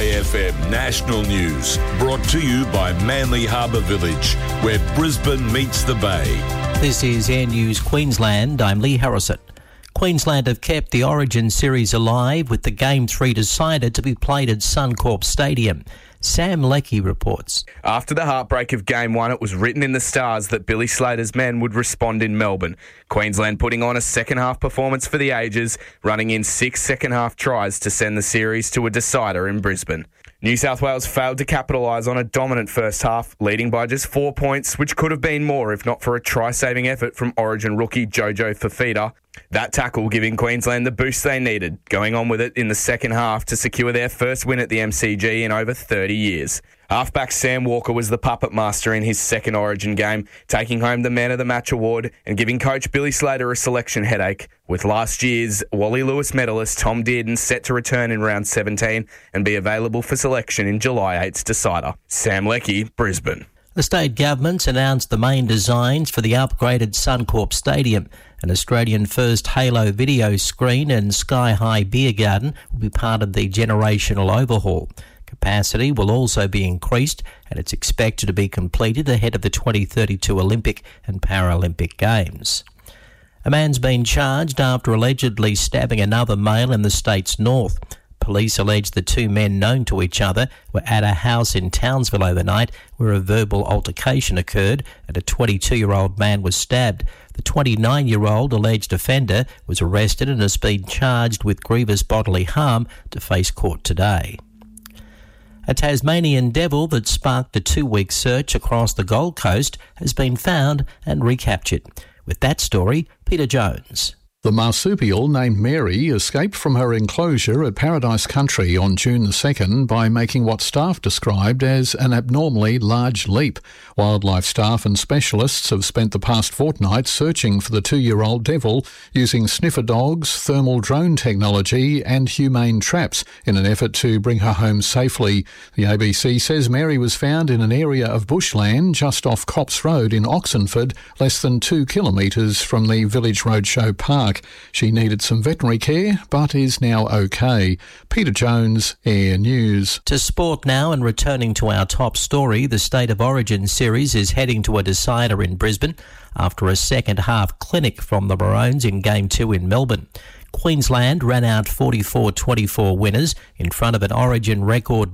Bay FM National News, brought to you by Manly Harbour Village, where Brisbane meets the Bay. This is Air News Queensland. I'm Lee Harrison. Queensland have kept the Origin series alive with the Game 3 decider to be played at Suncorp Stadium. Sam Leckie reports. After the heartbreak of Game 1, it was written in the stars that Billy Slater's men would respond in Melbourne. Queensland putting on a second-half performance for the ages, running in 6 second-half tries to send the series to a decider in Brisbane. New South Wales failed to capitalise on a dominant first half, leading by just 4 points, which could have been more if not for a try-saving effort from Origin rookie Jojo Fafita. That tackle giving Queensland the boost they needed, going on with it in the second half to secure their first win at the MCG in over 30 years. Halfback Sam Walker was the puppet master in his second Origin game, taking home the Man of the Match award and giving coach Billy Slater a selection headache, with last year's Wally Lewis medalist Tom Dearden set to return in round 17 and be available for selection in July 8's decider. Sam Leckie, Brisbane. The state government's announced the main designs for the upgraded Suncorp Stadium. An Australian first Halo video screen and Sky High Beer Garden will be part of the generational overhaul. Capacity will also be increased and it's expected to be completed ahead of the 2032 Olympic and Paralympic Games. A man's been charged after allegedly stabbing another male in the state's north. Police allege the two men known to each other were at a house in Townsville overnight where a verbal altercation occurred and a 22-year-old man was stabbed. The 29-year-old alleged offender was arrested and has been charged with grievous bodily harm to face court today. A Tasmanian devil that sparked a 2-week search across the Gold Coast has been found and recaptured. With that story, Peter Jones. The marsupial named Mary escaped from her enclosure at Paradise Country on June the 2nd by making what staff described as an abnormally large leap. Wildlife staff and specialists have spent the past fortnight searching for the 2-year-old devil using sniffer dogs, thermal drone technology and humane traps in an effort to bring her home safely. The ABC says Mary was found in an area of bushland just off Copps Road in Oxenford, less than 2 kilometres from the Village Roadshow Park. She needed some veterinary care, but is now okay. Peter Jones, Air News. To sport now, and returning to our top story, the State of Origin series is heading to a decider in Brisbane after a second-half clinic from the Maroons in Game 2 in Melbourne. Queensland ran out 44-24 winners in front of an Origin record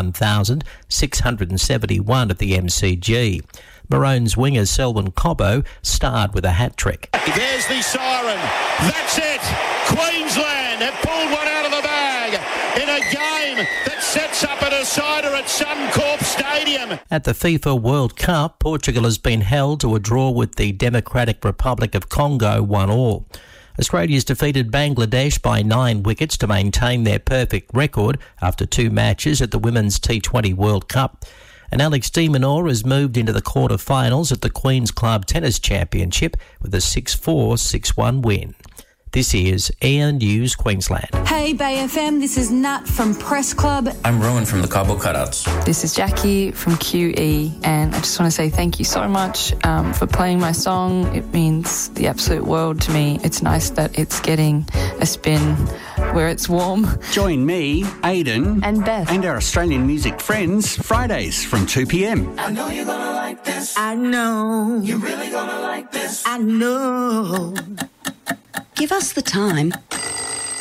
91,671 at the MCG. Maroons winger Selwyn Cobbo starred with a hat-trick. There's the siren. That's it. Queensland have pulled one out of the bag in a game that sets up a decider at Suncorp Stadium. At the FIFA World Cup, Portugal has been held to a draw with the Democratic Republic of Congo 1-1. Australia's defeated Bangladesh by 9 wickets to maintain their perfect record after 2 matches at the Women's T20 World Cup. And Alex de Minaur has moved into the quarter-finals at the Queen's Club Tennis Championship with a 6-4, 6-1 win. This is Air News Queensland. Hey Bay FM, this is Nat from Press Club. I'm Rowan from the Cardboard Cutouts. This is Jackie from QE, and I just want to say thank you so much for playing my song. It means the absolute world to me. It's nice that it's getting a spin where it's warm. Join me, Aidan, and Beth, and our Australian music friends Fridays from 2 p.m. I know you're gonna like this. I know. You're really gonna like this. I know. Give us the time.